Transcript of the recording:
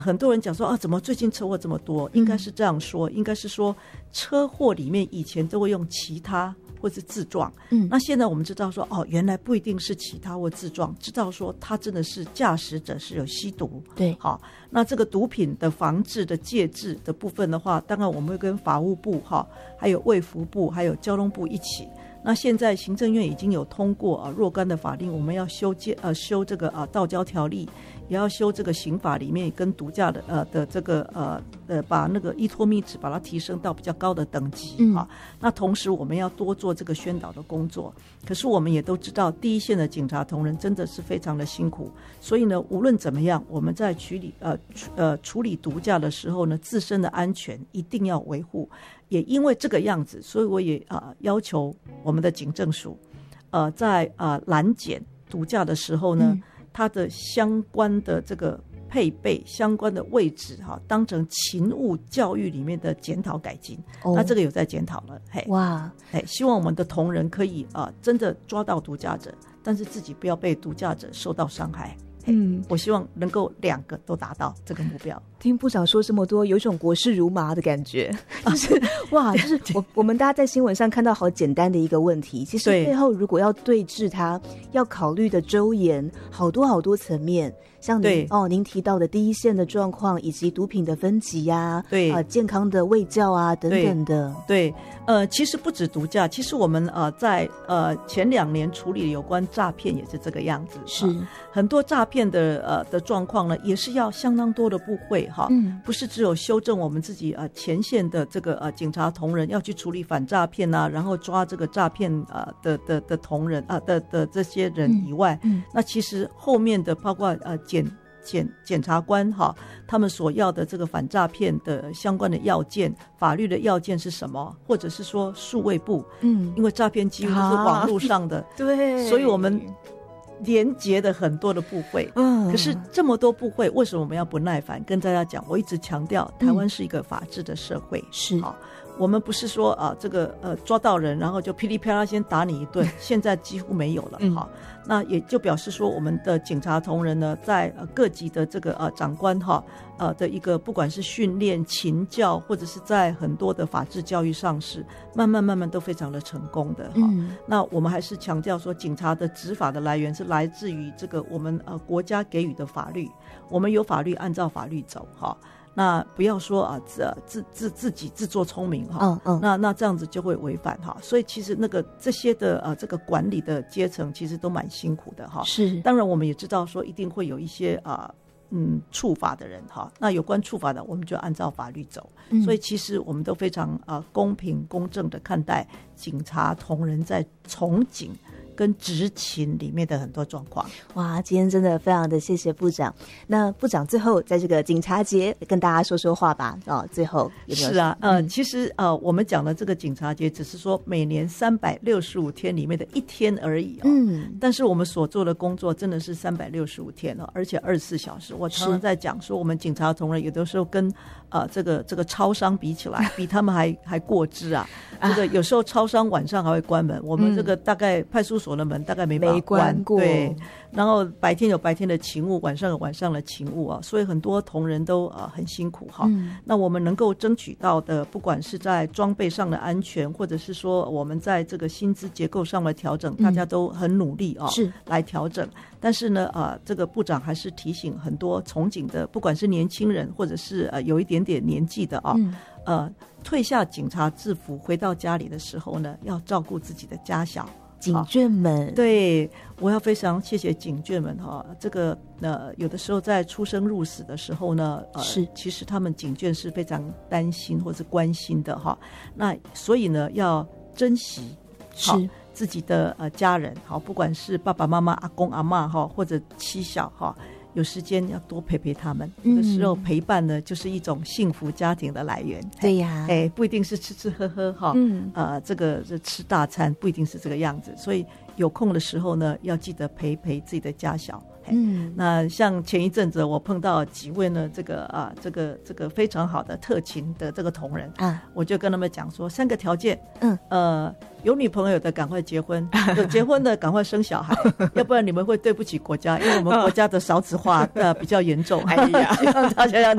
很多人讲说怎么最近车祸这么多，应该是这样说，应该是说车祸里面以前都会用其他或是自撞，那现在我们知道说原来不一定是其他或自撞，知道说他真的是驾驶者是有吸毒， 对， 好，那这个毒品的防治的戒治的部分的话，当然我们会跟法务部还有卫福部还有交通部一起。那现在行政院已经有通过若干的法令，我们要修这个道交条例，也要修这个刑法里面跟毒驾的这个把那个依托密值把它提升到比较高的等级那同时我们要多做这个宣导的工作。可是我们也都知道，第一线的警察同仁真的是非常的辛苦，所以呢，无论怎么样，我们在处理毒驾的时候呢，自身的安全一定要维护。也因为这个样子，所以我也要求我们的警政署在拦检毒驾的时候呢，它的相关的这个配备相关的位置当成勤务教育里面的检讨改进，那这个有在检讨了。哇，希望我们的同仁可以真的抓到毒驾者，但是自己不要被毒驾者受到伤害。我希望能够2个都达到这个目标。 听部长说这么多，有一种国事如麻的感觉，就是哇，就是我们大家在新闻上看到好简单的一个问题，其实背后如果要对治它，要考虑的周延好多好多层面。像您提到的第一线的状况，以及毒品的分级对健康的卫教等等的。 对，其实不止毒驾，其实我们在前2年处理有关诈骗也是这个样子。是很多诈骗的状况呢，也是要相当多的部会不是只有修正我们自己前线的这个警察同仁要去处理反诈骗然后抓这个诈骗的同仁的这些人以外，那其实后面的包括检察官他们所要的这个反诈骗的相关的要件，法律的要件是什么，或者是说数位部因为诈骗几乎都是网络上的对，所以我们连结的很多的部会可是这么多部会，为什么我们要不耐烦跟大家讲？我一直强调台湾是一个法治的社会，是我们不是说这个抓到人然后就噼里啪啦先打你一顿现在几乎没有了那也就表示说我们的警察同仁呢，在各级的这个长官的一个不管是训练勤教，或者是在很多的法治教育上是慢慢都非常的成功的那我们还是强调说，警察的执法的来源是来自于这个我们国家给予的法律，我们有法律按照法律走那不要说自己自作聪明那这样子就会违反所以其实这些的这个管理的阶层其实都蛮辛苦的是，当然我们也知道说一定会有一些触法的人那有关触法的我们就按照法律走所以其实我们都非常公平公正的看待警察同仁在从警跟执勤里面的很多状况。 哇，今天真的非常的谢谢部长。那部长最后在这个警察节跟大家说说话吧最后有没有？ 是其实我们讲的这个警察节只是说每年365天里面的一天而已但是我们所做的工作真的是365天而且24小时。我常常在讲说，我们警察同仁有的时候跟这个超商比起来，比他们还过之这个有时候超商晚上还会关门，我们这个大概派出所的门大概没办法关过，对，然后白天有白天的勤务，晚上有晚上的勤务所以很多同仁都很辛苦那我们能够争取到的，不管是在装备上的安全，或者是说我们在这个薪资结构上的调整，大家都很努力是来调整。但是呢这个部长还是提醒很多从警的，不管是年轻人或者是有一点点年纪的退下警察制服回到家里的时候呢，要照顾自己的家小警眷们。 对，我要非常谢谢警眷们这个有的时候在出生入死的时候呢是其实他们警眷是非常担心或是关心的那所以呢要珍惜是自己的家人不管是爸爸妈妈阿公阿嬷或者妻小有时间要多陪陪他们有的时候陪伴呢就是一种幸福家庭的来源。 对呀不一定是吃吃喝喝这个吃大餐不一定是这个样子，所以有空的时候呢要记得陪陪自己的家小。那像前一阵子我碰到几位呢这个非常好的特勤的这个同仁我就跟他们讲说3个条件有女朋友的赶快结婚，有结婚的赶快生小孩要不然你们会对不起国家，因为我们国家的少子化比较严重希望大家要